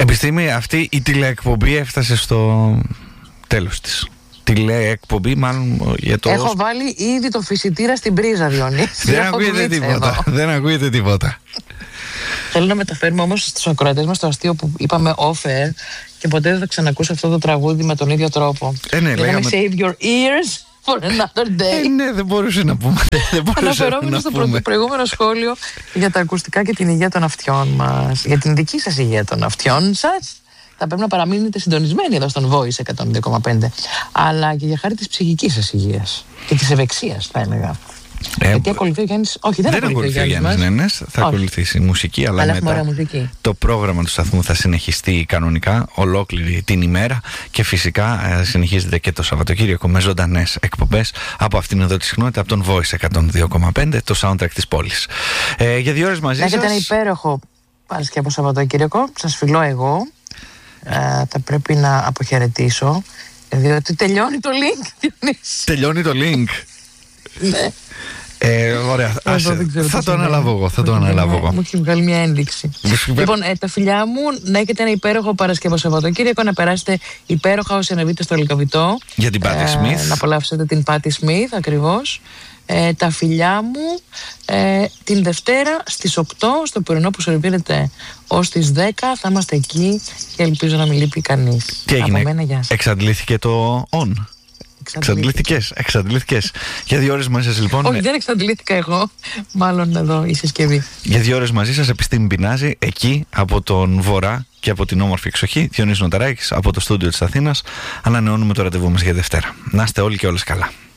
Επιστήμη, αυτή η τηλεεκπομπή έφτασε στο τέλος της. Τηλεεκπομπή, μάλλον για το. Έχω βάλει ήδη το φυσιτήρα στην πρίζα, Διονύση. Δεν ακούγεται τίποτα. Θέλω να μεταφέρουμε όμως στους ακροατές μας το αστείο που είπαμε off-air και ποτέ δεν θα ξανακούσω αυτό το τραγούδι με τον ίδιο τρόπο. Λέγαμε Save your ears for another day. Ναι, δεν μπορούσε να πούμε. Αναφερόμενοι στο προηγούμενο σχόλιο για τα ακουστικά και την υγεία των αυτιών μας. Για την δική σας υγεία των αυτιών σας. Θα πρέπει να παραμείνετε συντονισμένοι εδώ στον Voice 102,5. Αλλά και για χάρη της ψυχικής σας υγείας και της ευεξίας, θα έλεγα. Γιατί ακολουθεί ο Γιάννης. Όχι, δεν ακολουθεί ο Γιάννης Νένες. Θα ακολουθήσει μουσική, αλλά μετά μουσική. Το πρόγραμμα του σταθμού θα συνεχιστεί κανονικά ολόκληρη την ημέρα και φυσικά συνεχίζεται και το Σαββατοκύριακο με ζωντανές εκπομπές από αυτήν εδώ τη συχνότητα, από τον Voice 102,5, το soundtrack της πόλης. Για 2 ώρες μαζί σας. Έχετε ένα υπέροχο Παρασκευό Σαββατοκύριακο. Σας φιλώ εγώ. Θα πρέπει να αποχαιρετήσω, διότι τελειώνει το link. Τελειώνει το link. Ναι. Ωραία, θα το αναλάβω εγώ. Μου έχει βγάλει μια ένδειξη. Λοιπόν, τα φιλιά μου, να έχετε ένα υπέροχο Παρασκευό Σαββατοκύριακο, να περάσετε υπέροχα όσοι ανεβείτε στο Λυκαβητό. Για την Πάτη Σμιθ. Να απολαύσετε την Πάτη Σμιθ, ακριβώς. Τα φιλιά μου την Δευτέρα στις 8 στο πρωινό που σερβίρεται ως τις 10 θα είμαστε εκεί και ελπίζω να μην λείπει κανείς. Τι έγινε, εξαντλήθηκε το on. Εξαντλήθηκες. Για 2 ώρες μαζί σας λοιπόν. Όχι, δεν εξαντλήθηκα εγώ. Μάλλον εδώ η συσκευή. Για 2 ώρες μαζί σας Επιστήμη Πινάζη, εκεί από τον Βορρά και από την όμορφη εξοχή. Διονύσης Νοταράκης από το στούντιο της Αθήνας. Ανανεώνουμε το ραντεβού μας για Δευτέρα. Να είστε όλοι και όλες καλά.